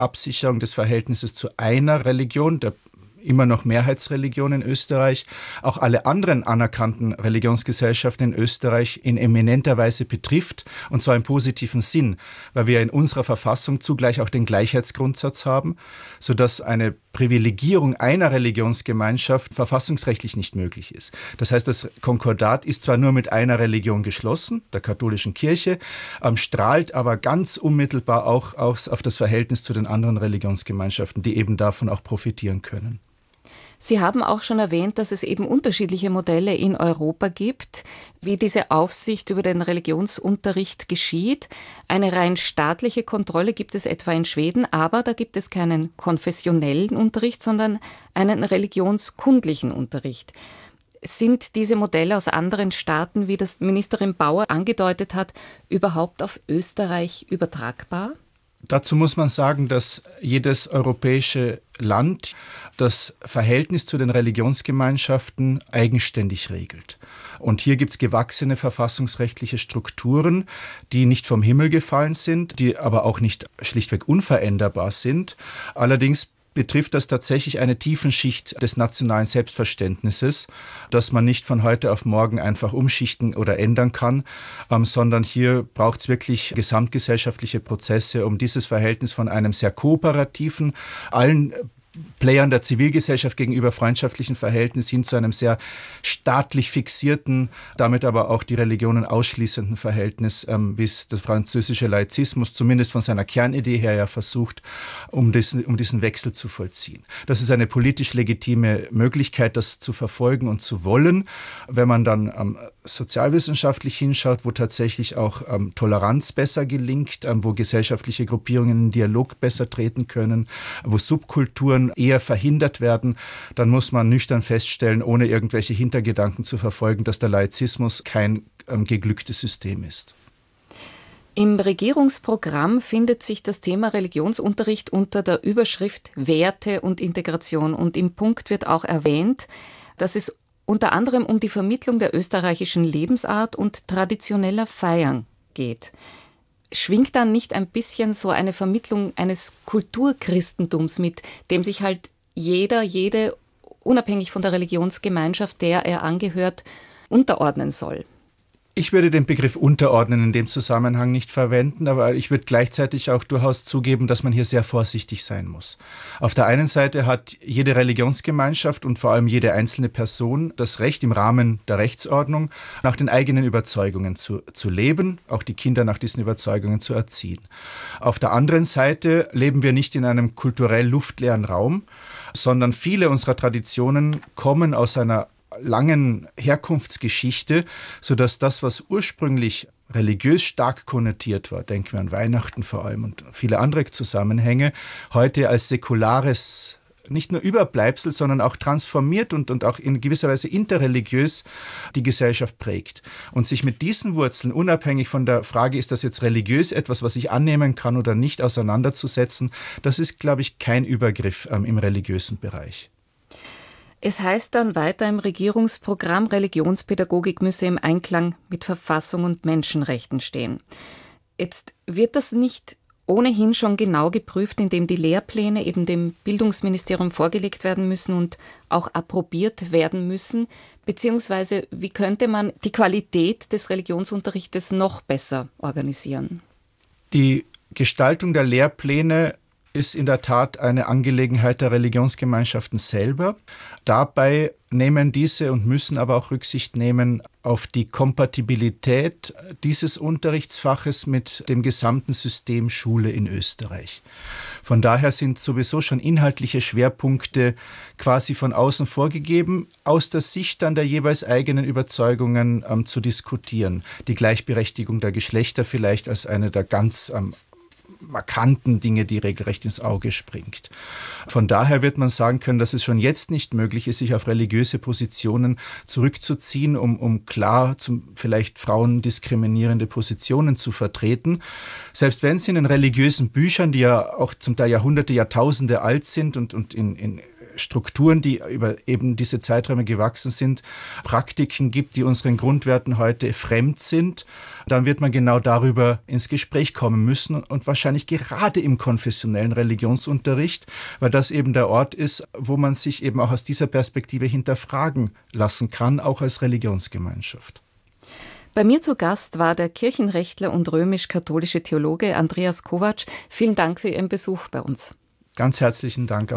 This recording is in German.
Absicherung des Verhältnisses zu einer Religion, der immer noch Mehrheitsreligion in Österreich, auch alle anderen anerkannten Religionsgesellschaften in Österreich in eminenter Weise betrifft, und zwar im positiven Sinn, weil wir in unserer Verfassung zugleich auch den Gleichheitsgrundsatz haben, sodass eine Privilegierung einer Religionsgemeinschaft verfassungsrechtlich nicht möglich ist. Das heißt, das Konkordat ist zwar nur mit einer Religion geschlossen, der katholischen Kirche, strahlt aber ganz unmittelbar auch auf das Verhältnis zu den anderen Religionsgemeinschaften, die eben davon auch profitieren können. Sie haben auch schon erwähnt, dass es eben unterschiedliche Modelle in Europa gibt, wie diese Aufsicht über den Religionsunterricht geschieht. Eine rein staatliche Kontrolle gibt es etwa in Schweden, aber da gibt es keinen konfessionellen Unterricht, sondern einen religionskundlichen Unterricht. Sind diese Modelle aus anderen Staaten, wie das Ministerin Bauer angedeutet hat, überhaupt auf Österreich übertragbar? Dazu muss man sagen, dass jedes europäische Land das Verhältnis zu den Religionsgemeinschaften eigenständig regelt. Und hier gibt es gewachsene verfassungsrechtliche Strukturen, die nicht vom Himmel gefallen sind, die aber auch nicht schlichtweg unveränderbar sind. Allerdings betrifft das tatsächlich eine Tiefenschicht des nationalen Selbstverständnisses, das man nicht von heute auf morgen einfach umschichten oder ändern kann, sondern hier braucht es wirklich gesamtgesellschaftliche Prozesse, um dieses Verhältnis von einem sehr kooperativen, allen Playern der Zivilgesellschaft gegenüber freundschaftlichen Verhältnis hin zu einem sehr staatlich fixierten, damit aber auch die Religionen ausschließenden Verhältnis, wie es der französische Laizismus zumindest von seiner Kernidee her ja versucht, um diesen Wechsel zu vollziehen. Das ist eine politisch legitime Möglichkeit, das zu verfolgen und zu wollen. Wenn man dann sozialwissenschaftlich hinschaut, wo tatsächlich auch Toleranz besser gelingt, wo gesellschaftliche Gruppierungen in Dialog besser treten können, wo Subkulturen eher verhindert werden, dann muss man nüchtern feststellen, ohne irgendwelche Hintergedanken zu verfolgen, dass der Laizismus kein geglücktes System ist. Im Regierungsprogramm findet sich das Thema Religionsunterricht unter der Überschrift Werte und Integration. Und im Punkt wird auch erwähnt, dass es unter anderem um die Vermittlung der österreichischen Lebensart und traditioneller Feiern geht. Schwingt dann nicht ein bisschen so eine Vermittlung eines Kulturchristentums mit, dem sich halt jede, unabhängig von der Religionsgemeinschaft, der er angehört, unterordnen soll? Ich würde den Begriff unterordnen in dem Zusammenhang nicht verwenden, aber ich würde gleichzeitig auch durchaus zugeben, dass man hier sehr vorsichtig sein muss. Auf der einen Seite hat jede Religionsgemeinschaft und vor allem jede einzelne Person das Recht, im Rahmen der Rechtsordnung nach den eigenen Überzeugungen zu leben, auch die Kinder nach diesen Überzeugungen zu erziehen. Auf der anderen Seite leben wir nicht in einem kulturell luftleeren Raum, sondern viele unserer Traditionen kommen aus einer langen Herkunftsgeschichte, sodass das, was ursprünglich religiös stark konnotiert war, denken wir an Weihnachten vor allem und viele andere Zusammenhänge, heute als säkulares, nicht nur Überbleibsel, sondern auch transformiert und auch in gewisser Weise interreligiös die Gesellschaft prägt. Und sich mit diesen Wurzeln, unabhängig von der Frage, ist das jetzt religiös etwas, was ich annehmen kann oder nicht, auseinanderzusetzen, das ist, glaube ich, kein Übergriff im religiösen Bereich. Es heißt dann weiter im Regierungsprogramm, Religionspädagogik müsse im Einklang mit Verfassung und Menschenrechten stehen. Jetzt wird das nicht ohnehin schon genau geprüft, indem die Lehrpläne eben dem Bildungsministerium vorgelegt werden müssen und auch approbiert werden müssen, beziehungsweise wie könnte man die Qualität des Religionsunterrichtes noch besser organisieren? Die Gestaltung der Lehrpläne ist in der Tat eine Angelegenheit der Religionsgemeinschaften selber. Dabei nehmen diese und müssen aber auch Rücksicht nehmen auf die Kompatibilität dieses Unterrichtsfaches mit dem gesamten System Schule in Österreich. Von daher sind sowieso schon inhaltliche Schwerpunkte quasi von außen vorgegeben, aus der Sicht dann der jeweils eigenen Überzeugungen zu diskutieren. Die Gleichberechtigung der Geschlechter vielleicht als eine der ganz markanten Dinge, die regelrecht ins Auge springt. Von daher wird man sagen können, dass es schon jetzt nicht möglich ist, sich auf religiöse Positionen zurückzuziehen, um klar vielleicht Frauen diskriminierende Positionen zu vertreten. Selbst wenn es in den religiösen Büchern, die ja auch zum Teil Jahrhunderte, Jahrtausende alt sind und in Strukturen, die über eben diese Zeiträume gewachsen sind, Praktiken gibt, die unseren Grundwerten heute fremd sind, dann wird man genau darüber ins Gespräch kommen müssen und wahrscheinlich gerade im konfessionellen Religionsunterricht, weil das eben der Ort ist, wo man sich eben auch aus dieser Perspektive hinterfragen lassen kann, auch als Religionsgemeinschaft. Bei mir zu Gast war der Kirchenrechtler und römisch-katholische Theologe Andreas Kovacs. Vielen Dank für Ihren Besuch bei uns. Ganz herzlichen Dank.